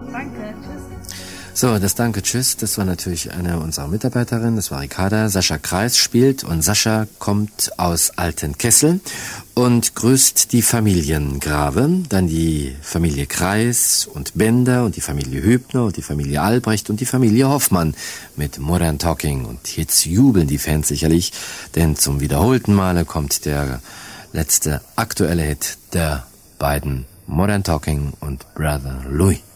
Danke, tschüss. So, das Danke, tschüss, das war natürlich eine unserer Mitarbeiterinnen, das war Ricarda. Sascha Kreis spielt und Sascha kommt aus Altenkessel und grüßt die Familien Grave, dann die Familie Kreis und Bender und die Familie Hübner und die Familie Albrecht und die Familie Hoffmann mit Modern Talking. Und jetzt jubeln die Fans sicherlich, denn zum wiederholten Male kommt der letzte aktuelle Hit der beiden, Modern Talking und Brother Louis.